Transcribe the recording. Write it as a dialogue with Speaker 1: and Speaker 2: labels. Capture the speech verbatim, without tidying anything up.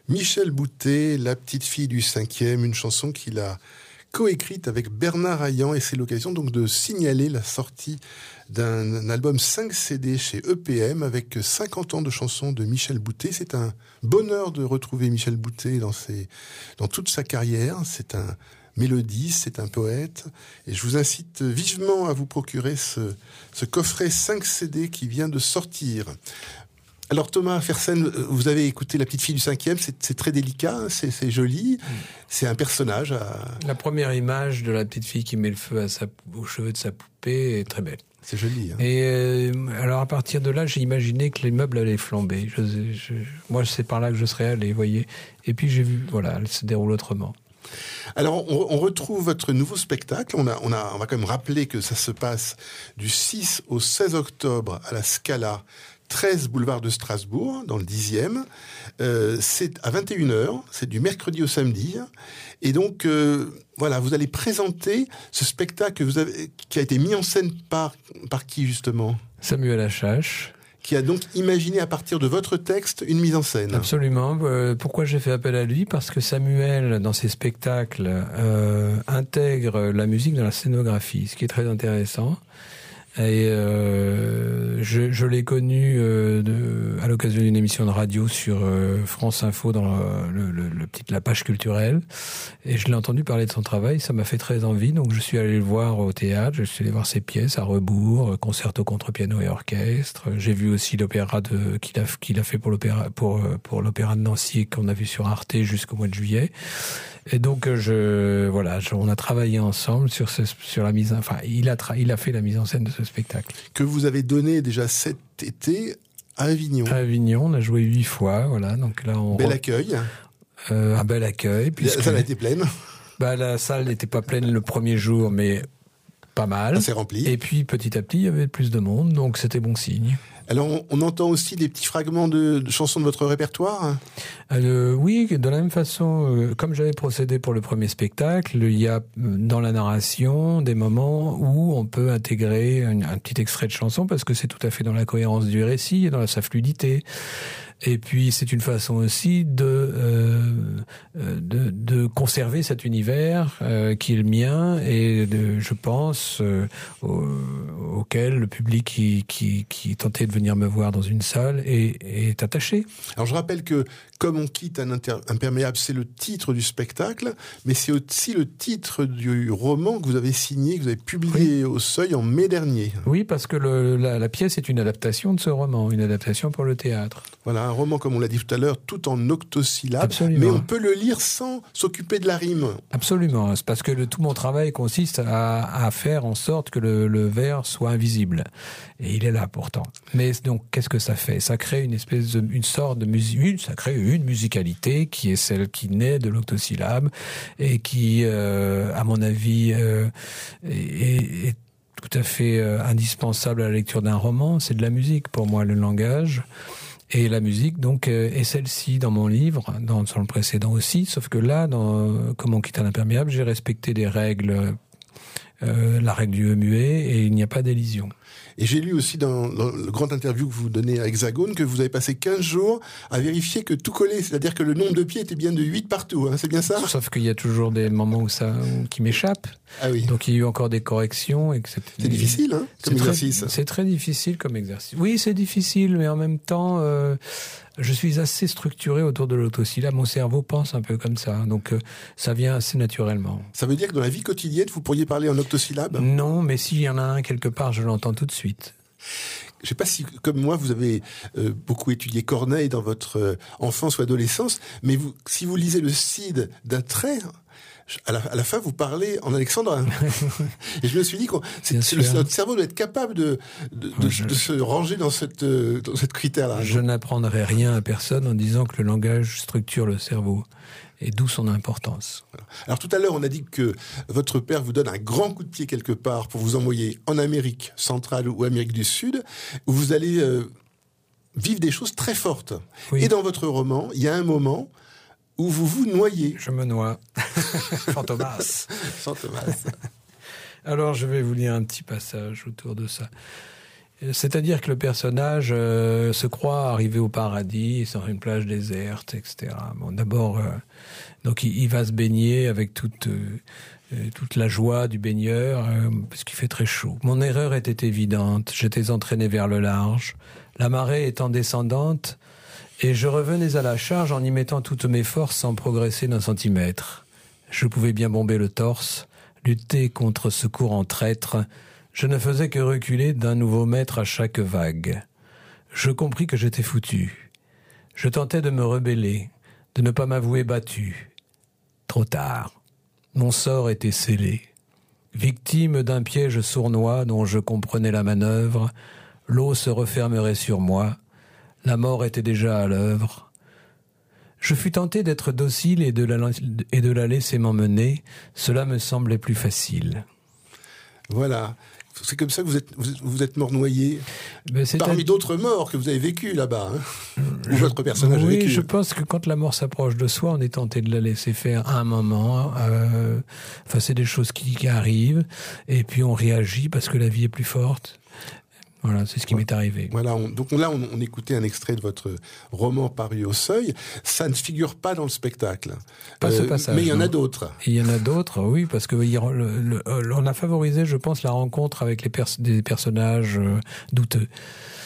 Speaker 1: Michel Boutet, La petite fille du cinquième, une chanson qu'il a coécrite avec Bernard Hayan, et c'est l'occasion donc de signaler la sortie d'un album cinq C D chez E P M avec cinquante ans de chansons de Michel Boutet. C'est un bonheur de retrouver Michel Boutet dans, ses, dans toute sa carrière. C'est un mélodiste, c'est un poète, et je vous incite vivement à vous procurer ce, ce coffret cinq C D qui vient de sortir. Alors Thomas Fersen, vous avez écouté La petite fille du cinquième, c'est, c'est très délicat, c'est, c'est joli, c'est un personnage à...
Speaker 2: La première image de la petite fille qui met le feu à sa, aux cheveux de sa poupée est très belle.
Speaker 1: C'est joli. Hein.
Speaker 2: Et euh, alors à partir de là, j'ai imaginé que les meubles allaient flamber. Je, je, moi, c'est par là que je serais allé, vous voyez. Et puis j'ai vu, voilà, elle se déroule autrement.
Speaker 1: Alors, on, on retrouve votre nouveau spectacle. On, a, on, a, on va quand même rappeler que ça se passe du six au seize octobre à la Scala, treize boulevard de Strasbourg, dans le dixième. Euh, c'est à vingt et une heures, c'est du mercredi au samedi. Et donc, euh, voilà, vous allez présenter ce spectacle que vous avez, qui a été mis en scène par, par qui, justement ?
Speaker 2: Samuel Achache.
Speaker 1: Qui a donc imaginé à partir de votre texte une mise en scène.
Speaker 2: Absolument. Euh, pourquoi j'ai fait appel à lui ? Parce que Samuel, dans ses spectacles, euh, intègre la musique dans la scénographie, ce qui est très intéressant. Et euh, je, je l'ai connu euh, de, à l'occasion d'une émission de radio sur euh, France Info dans le, le, le petit, la page culturelle, et je l'ai entendu parler de son travail. Ça m'a fait très envie, donc je suis allé le voir au théâtre, je suis allé voir ses pièces à rebours, concerto contre piano et orchestre. J'ai vu aussi l'opéra de qu'il a qu'il a fait pour l'opéra pour pour l'opéra de Nancy qu'on a vu sur Arte jusqu'au mois de juillet. Et donc je voilà, je, on a travaillé ensemble sur ce, sur la mise, enfin il a tra- il a fait la mise en scène de ce spectacle
Speaker 1: que vous avez donné déjà cet été à Avignon.
Speaker 2: À Avignon, on a joué huit fois, voilà. Donc là on
Speaker 1: bel
Speaker 2: re...
Speaker 1: accueil.
Speaker 2: Euh, un bel accueil.
Speaker 1: Puisque... La salle a été pleine.
Speaker 2: Bah la salle n'était pas pleine le premier jour, mais pas mal.
Speaker 1: C'est rempli.
Speaker 2: Et puis petit à petit, il y avait plus de monde, donc c'était bon signe.
Speaker 1: Alors, on, on entend aussi des petits fragments de, de chansons de votre répertoire ?
Speaker 2: euh, Oui, de la même façon, euh, comme j'avais procédé pour le premier spectacle, il y a dans la narration des moments où on peut intégrer un, un petit extrait de chanson, parce que c'est tout à fait dans la cohérence du récit et dans sa fluidité. Et puis c'est une façon aussi de euh, de, de conserver cet univers euh, qui est le mien et de, je pense euh, au, auquel le public qui qui qui tentait de venir me voir dans une salle est, est attaché.
Speaker 1: Alors je rappelle que Comme on quitte un inter- imperméable, c'est le titre du spectacle, mais c'est aussi le titre du roman que vous avez signé, que vous avez publié oui. au Seuil en mai dernier.
Speaker 2: Oui, parce que le, la, la pièce est une adaptation de ce roman, une adaptation pour le théâtre.
Speaker 1: Voilà, un roman, comme on l'a dit tout à l'heure, tout en octosyllabes,
Speaker 2: Absolument.
Speaker 1: Mais on peut le lire sans s'occuper de la rime.
Speaker 2: Absolument, c'est parce que le, tout mon travail consiste à, à faire en sorte que le, le vers soit invisible. Et il est là pourtant. Mais donc, qu'est-ce que ça fait ? Ça crée une espèce de, une sorte de musique, ça crée une musicalité qui est celle qui naît de l'octosyllabe et qui, euh, à mon avis, euh, est, est tout à fait euh, indispensable à la lecture d'un roman. C'est de la musique pour moi, le langage. Et la musique, donc, euh, est celle-ci dans mon livre, dans, dans le précédent aussi, sauf que là, dans Comme on quitte un imperméable, j'ai respecté des règles, euh, la règle du muet, et il n'y a pas d'élision.
Speaker 1: Et j'ai lu aussi dans, dans le grand interview que vous donnez à Hexagone que vous avez passé quinze jours à vérifier que tout collait, c'est-à-dire que le nombre de pieds était bien de huit partout, hein, c'est bien ça ?
Speaker 2: Sauf qu'il y a toujours des moments où ça, où, qui m'échappent.
Speaker 1: Ah oui.
Speaker 2: Donc il y a eu encore des corrections. Et que
Speaker 1: c'était, c'est difficile, hein, comme
Speaker 2: c'est
Speaker 1: exercice.
Speaker 2: Très, c'est très difficile comme exercice. Oui, c'est difficile, mais en même temps, euh, je suis assez structuré autour de l'octosyllabe. Mon cerveau pense un peu comme ça, donc euh, ça vient assez naturellement.
Speaker 1: Ça veut dire que dans la vie quotidienne, vous pourriez parler en octosyllabe ?
Speaker 2: Non, mais s'il y en a un quelque part, je l'entends tout de suite.
Speaker 1: Je ne sais pas si, comme moi, vous avez euh, beaucoup étudié Corneille dans votre euh, enfance ou adolescence, mais vous, si vous lisez le Cid d'un trait, à la, à la fin, vous parlez en alexandrin. Et je me suis dit que notre cerveau doit être capable de, de, de, je, de se ranger dans cette, euh, dans cette critère-là.
Speaker 2: Je non n'apprendrai rien à personne en disant que le langage structure le cerveau. Et d'où son importance.
Speaker 1: Voilà. Alors tout à l'heure, on a dit que votre père vous donne un grand coup de pied quelque part pour vous envoyer en Amérique centrale ou Amérique du Sud, où vous allez euh, vivre des choses très fortes. Oui. Et dans votre roman, il y a un moment où vous vous noyez.
Speaker 2: Je me noie. Fantomas.
Speaker 1: Fantomas.
Speaker 2: Alors je vais vous lire un petit passage autour de ça. C'est-à-dire que le personnage euh, se croit arrivé au paradis, sur une plage déserte, et cetera. Bon, d'abord, euh, donc il, il va se baigner avec toute euh, toute la joie du baigneur, euh, parce qu'il fait très chaud. Mon erreur était évidente. J'étais entraîné vers le large, la marée étant descendante, et je revenais à la charge en y mettant toutes mes forces sans progresser d'un centimètre. Je pouvais bien bomber le torse, lutter contre ce courant traître. Je ne faisais que reculer d'un nouveau mètre à chaque vague. Je compris que j'étais foutu. Je tentais de me rebeller, de ne pas m'avouer battu. Trop tard. Mon sort était scellé. Victime d'un piège sournois dont je comprenais la manœuvre, l'eau se refermerait sur moi. La mort était déjà à l'œuvre. Je fus tenté d'être docile et de la, et de la laisser m'emmener. Cela me semblait plus facile.
Speaker 1: Voilà. C'est comme ça que vous êtes, vous, vous êtes mort noyé,
Speaker 2: ben
Speaker 1: parmi
Speaker 2: à...
Speaker 1: d'autres morts que vous avez vécu là-bas, hein,
Speaker 2: je...
Speaker 1: où votre personnage
Speaker 2: oui,
Speaker 1: a vécu.
Speaker 2: Oui, je pense que quand la mort s'approche de soi, on est tenté de la laisser faire à un moment. Euh... Enfin, c'est des choses qui, qui arrivent, et puis on réagit parce que la vie est plus forte. Voilà, c'est ce qui m'est arrivé.
Speaker 1: Voilà, on, donc là, on, on écoutait un extrait de votre roman paru au Seuil. Ça ne figure pas dans le spectacle.
Speaker 2: Pas euh, ce passage.
Speaker 1: Mais il y en a
Speaker 2: non.
Speaker 1: d'autres.
Speaker 2: Il y en a d'autres, oui, parce que il, le, le, on a favorisé, je pense, la rencontre avec les pers- des personnages euh, douteux.